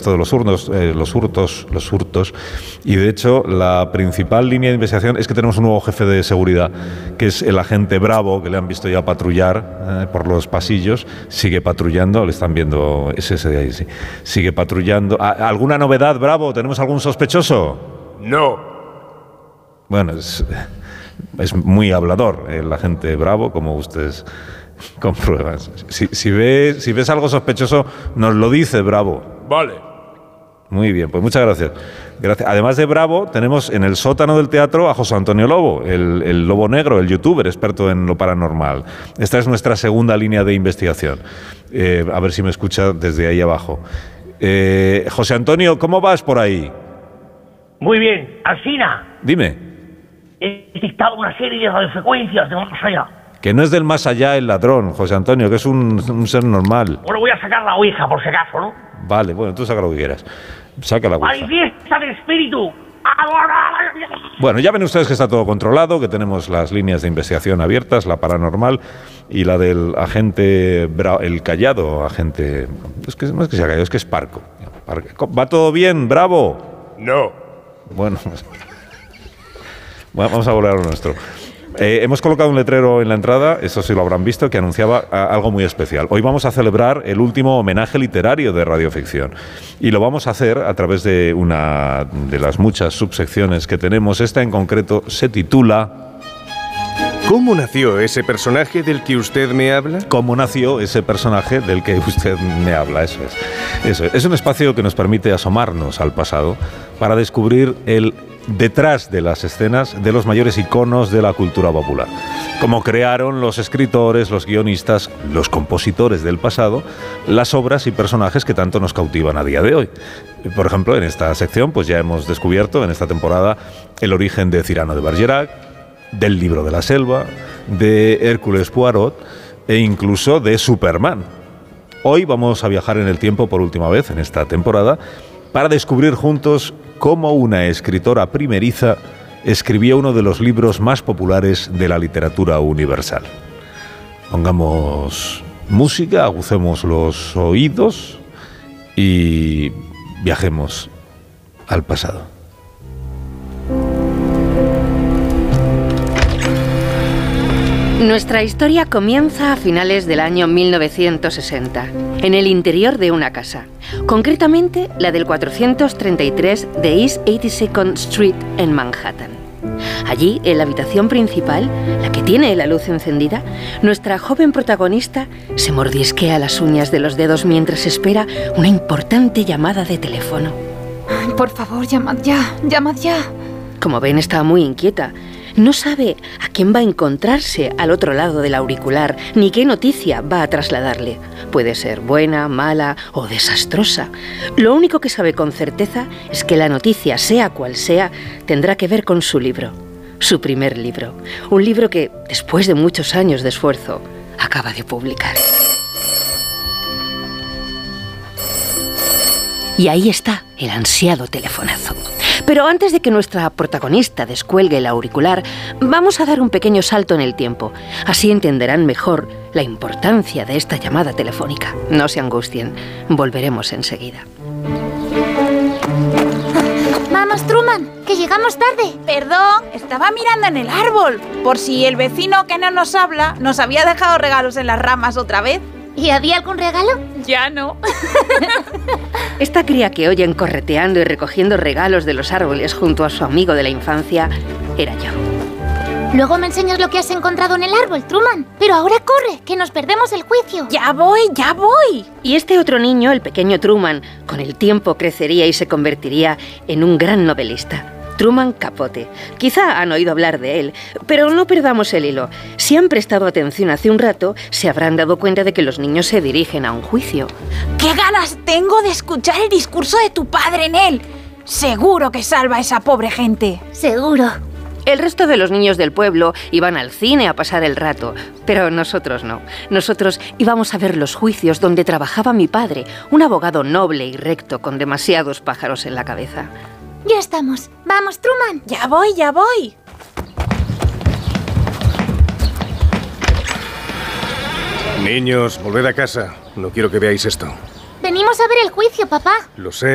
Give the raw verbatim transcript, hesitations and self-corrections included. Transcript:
esto de los hurtos, eh, los hurtos, los hurtos, y de hecho la principal línea de investigación es que tenemos un nuevo jefe de seguridad, que es el agente Bravo, que le han visto ya patrullar eh, por los pasillos, sigue patrullando, le están viendo, es ese de ahí, sí, sigue patrullando. ¿Alguna novedad, Bravo? ¿Tenemos algún sospechoso? No. Bueno, es, es muy hablador el agente Bravo, como ustedes comprueban. Si, si, ves, si ves algo sospechoso, nos lo dice, Bravo. Vale. Muy bien, pues muchas gracias. Gracias. Además de Bravo, tenemos en el sótano del teatro a José Antonio Lobo, el, el Lobo Negro, el youtuber experto en lo paranormal. Esta es nuestra segunda línea de investigación. Eh, a ver si me escucha desde ahí abajo. Eh, José Antonio, ¿cómo vas por ahí? Muy bien. Alsina. Dime. He detectado una serie de radiofrecuencias de más allá. Que no es del más allá el ladrón, José Antonio, que es un, un ser normal. Bueno, voy a sacar la ouija, por si acaso, ¿no? Vale, bueno, tú saca lo que quieras. Saca la ouija. ¡Manifiesta del espíritu! Bueno, ya ven ustedes que está todo controlado, que tenemos las líneas de investigación abiertas, la paranormal y la del agente, Bra- el callado agente... Es que no es que sea callado, es que es parco. ¿Va todo bien, Bravo? No. Bueno, bueno vamos a volver a lo nuestro. Eh, hemos colocado un letrero en la entrada, eso sí lo habrán visto, que anunciaba a, algo muy especial. Hoy vamos a celebrar el último homenaje literario de Radioficción y lo vamos a hacer a través de una de las muchas subsecciones que tenemos. Esta en concreto se titula... ¿Cómo nació ese personaje del que usted me habla? ¿Cómo nació ese personaje del que usted me habla? Eso es. Eso es. Es un espacio que nos permite asomarnos al pasado para descubrir el detrás de las escenas de los mayores iconos de la cultura popular. Cómo crearon los escritores, los guionistas, los compositores del pasado, las obras y personajes que tanto nos cautivan a día de hoy. Por ejemplo, en esta sección pues ya hemos descubierto en esta temporada el origen de Cyrano de Bergerac, del Libro de la Selva, de Hércules Poirot e incluso de Superman. Hoy vamos a viajar en el tiempo por última vez en esta temporada para descubrir juntos cómo una escritora primeriza escribió uno de los libros más populares de la literatura universal. Pongamos música, agucemos los oídos y viajemos al pasado. Nuestra historia comienza a finales del año mil novecientos sesenta, en el interior de una casa, concretamente la del cuatrocientos treinta y tres de East ochenta y segunda Street en Manhattan. Allí, en la habitación principal, la que tiene la luz encendida, nuestra joven protagonista se mordisquea las uñas de los dedos mientras espera una importante llamada de teléfono. Ay, por favor, llamad ya, llamad ya. Como ven, está muy inquieta. No sabe a quién va a encontrarse al otro lado del auricular, ni qué noticia va a trasladarle. Puede ser buena, mala o desastrosa. Lo único que sabe con certeza es que la noticia, sea cual sea, tendrá que ver con su libro. Su primer libro. Un libro que, después de muchos años de esfuerzo, acaba de publicar. Y ahí está el ansiado telefonazo. Pero antes de que nuestra protagonista descuelgue el auricular, vamos a dar un pequeño salto en el tiempo. Así entenderán mejor la importancia de esta llamada telefónica. No se angustien, volveremos enseguida. Vamos, Truman, que llegamos tarde. Perdón, estaba mirando en el árbol, por si el vecino que no nos habla nos había dejado regalos en las ramas otra vez. ¿Y había algún regalo? Ya no. Esta cría que oyen correteando y recogiendo regalos de los árboles junto a su amigo de la infancia era yo. Luego me enseñas lo que has encontrado en el árbol, Truman. Pero ahora corre, que nos perdemos el juicio. Ya voy, ya voy. Y este otro niño, el pequeño Truman, con el tiempo crecería y se convertiría en un gran novelista. Truman Capote. Quizá han oído hablar de él, pero no perdamos el hilo. Si han prestado atención hace un rato, se habrán dado cuenta de que los niños se dirigen a un juicio. ¡Qué ganas tengo de escuchar el discurso de tu padre en él! Seguro que salva a esa pobre gente. Seguro. El resto de los niños del pueblo iban al cine a pasar el rato, pero nosotros no. Nosotros íbamos a ver los juicios donde trabajaba mi padre, un abogado noble y recto con demasiados pájaros en la cabeza. Ya estamos. Vamos, Truman. Ya voy, ya voy. Niños, volved a casa. No quiero que veáis esto. Venimos a ver el juicio, papá. Lo sé.